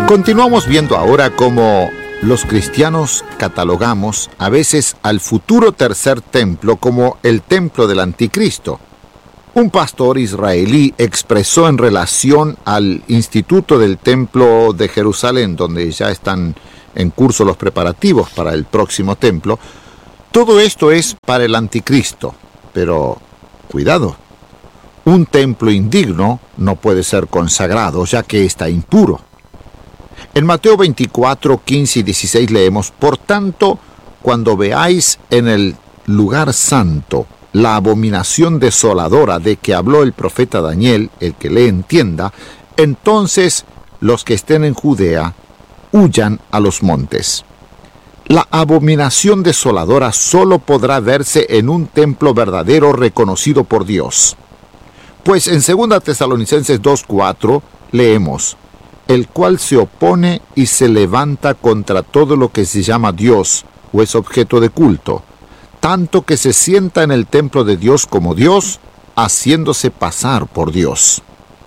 Continuamos viendo ahora cómo los cristianos catalogamos a veces al futuro tercer templo como el templo del anticristo. Un pastor israelí expresó en relación al instituto del templo de Jerusalén, donde ya están en curso los preparativos para el próximo templo: todo esto es para el anticristo, pero cuidado, un templo indigno no puede ser consagrado, ya que está impuro. En Mateo 24, 15 y 16 leemos: Por tanto, cuando veáis en el lugar santo la abominación desoladora de que habló el profeta Daniel, el que le entienda, entonces los que estén en Judea huyan a los montes. La abominación desoladora solo podrá verse en un templo verdadero reconocido por Dios. Pues en 2 Tesalonicenses 2:4 leemos: el cual se opone y se levanta contra todo lo que se llama Dios o es objeto de culto, tanto que se sienta en el templo de Dios como Dios, haciéndose pasar por Dios.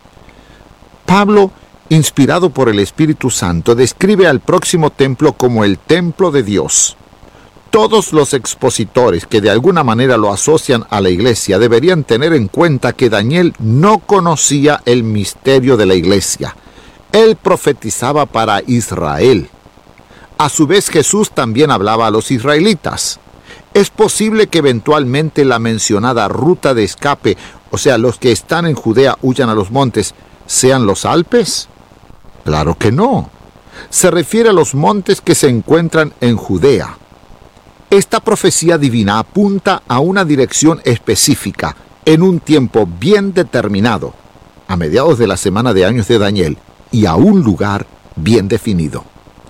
Pablo, inspirado por el Espíritu Santo, describe al próximo templo como el templo de Dios. Todos los expositores que de alguna manera lo asocian a la iglesia deberían tener en cuenta que Daniel no conocía el misterio de la iglesia. Él profetizaba para Israel. A su vez, Jesús también hablaba a los israelitas. ¿Es posible que eventualmente la mencionada ruta de escape, o sea, los que están en Judea huyan a los montes, sean los Alpes? Claro que no. Se refiere a los montes que se encuentran en Judea. Esta profecía divina apunta a una dirección específica, en un tiempo bien determinado, a mediados de la semana de años de Daniel, y a un lugar bien definido.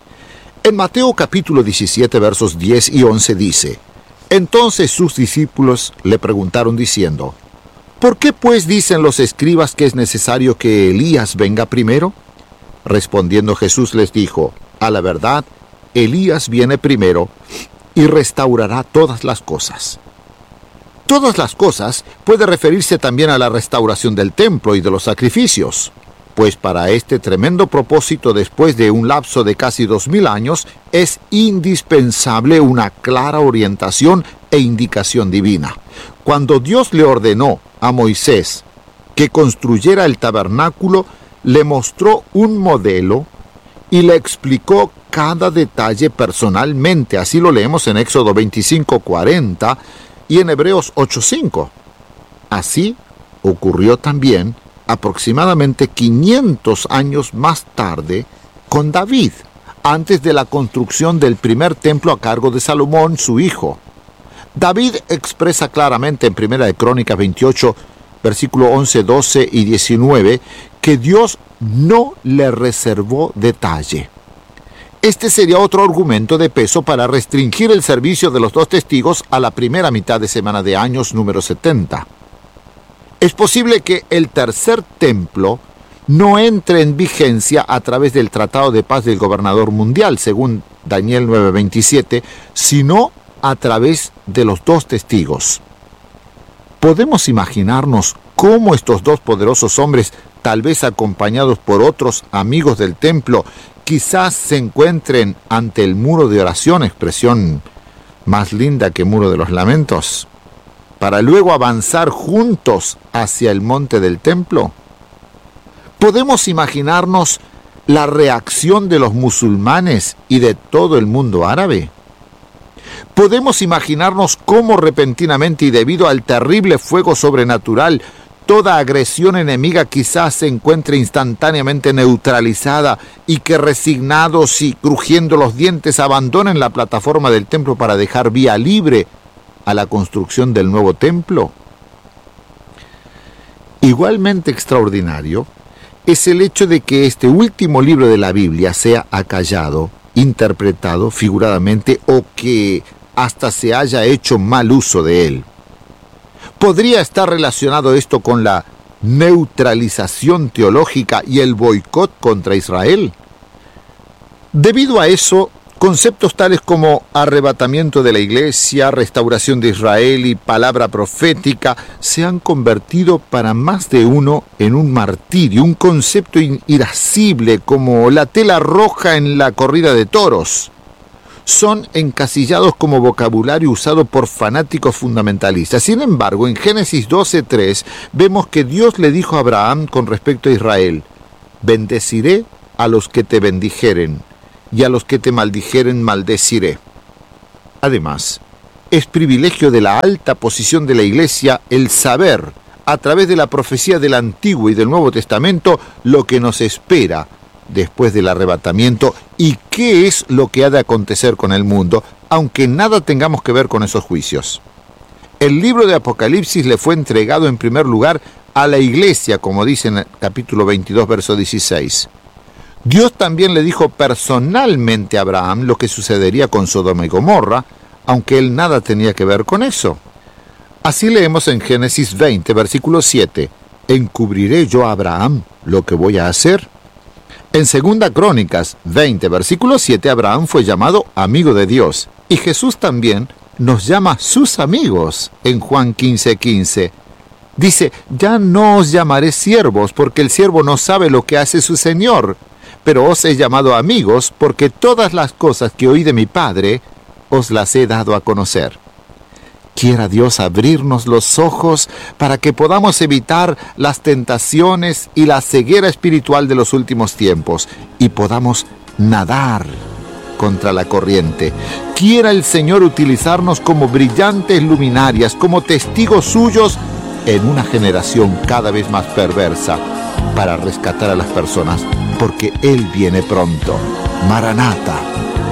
En Mateo capítulo 17, versos 10 y 11 dice: Entonces sus discípulos le preguntaron diciendo: ¿Por qué pues dicen los escribas que es necesario que Elías venga primero? Respondiendo Jesús les dijo: A la verdad, Elías viene primero y restaurará todas las cosas. Todas las cosas puede referirse también a la restauración del templo y de los sacrificios, pues para este tremendo propósito, después de un lapso de casi 2000 años, es indispensable una clara orientación e indicación divina. Cuando Dios le ordenó a Moisés que construyera el tabernáculo, le mostró un modelo y le explicó cada detalle personalmente. Así lo leemos en Éxodo 25:40 y en Hebreos 8:5. Así ocurrió también aproximadamente 500 años más tarde con David, antes de la construcción del primer templo a cargo de Salomón, su hijo. David expresa claramente en 1 de Crónicas 28, versículo 11, 12 y 19, que Dios no le reservó detalle. Este sería otro argumento de peso para restringir el servicio de los 2 testigos a la primera mitad de semana de años número 70. Es posible que el tercer templo no entre en vigencia a través del Tratado de Paz del Gobernador Mundial, según Daniel 9:27, sino a través de los 2 testigos. Podemos imaginarnos cómo estos 2 poderosos hombres, tal vez acompañados por otros amigos del templo, quizás se encuentren ante el muro de oración, expresión más linda que muro de los lamentos, para luego avanzar juntos hacia el monte del templo. Podemos imaginarnos la reacción de los musulmanes y de todo el mundo árabe. Podemos imaginarnos cómo repentinamente y debido al terrible fuego sobrenatural, toda agresión enemiga quizás se encuentre instantáneamente neutralizada y que resignados y crujiendo los dientes abandonen la plataforma del templo para dejar vía libre a la construcción del nuevo templo. Igualmente extraordinario es el hecho de que este último libro de la Biblia sea acallado, interpretado figuradamente o que hasta se haya hecho mal uso de él. ¿Podría estar relacionado esto con la neutralización teológica y el boicot contra Israel? Debido a eso, Conceptos tales como arrebatamiento de la iglesia, restauración de Israel y palabra profética se han convertido para más de uno en un martirio, un concepto irascible como la tela roja en la corrida de toros. Son encasillados como vocabulario usado por fanáticos fundamentalistas. Sin embargo, en Génesis 12:3 vemos que Dios le dijo a Abraham con respecto a Israel: bendeciré a los que te bendijeren, y a los que te maldijeren maldeciré. Además, es privilegio de la alta posición de la Iglesia el saber, a través de la profecía del Antiguo y del Nuevo Testamento, lo que nos espera después del arrebatamiento y qué es lo que ha de acontecer con el mundo, aunque nada tengamos que ver con esos juicios. El libro de Apocalipsis le fue entregado en primer lugar a la Iglesia, como dice en el capítulo 22, verso 16. Dios también le dijo personalmente a Abraham lo que sucedería con Sodoma y Gomorra, aunque él nada tenía que ver con eso. Así leemos en Génesis 20, versículo 7, ¿encubriré yo a Abraham lo que voy a hacer? En 2 Crónicas 20, versículo 7, Abraham fue llamado amigo de Dios, y Jesús también nos llama sus amigos en Juan 15:15. Dice, ya no os llamaré siervos, porque el siervo no sabe lo que hace su señor, pero os he llamado amigos, porque todas las cosas que oí de mi Padre os las he dado a conocer. Quiera Dios abrirnos los ojos para que podamos evitar las tentaciones y la ceguera espiritual de los últimos tiempos y podamos nadar contra la corriente. Quiera el Señor utilizarnos como brillantes luminarias, como testigos suyos en una generación cada vez más perversa, para rescatar a las personas, porque Él viene pronto. Maranata.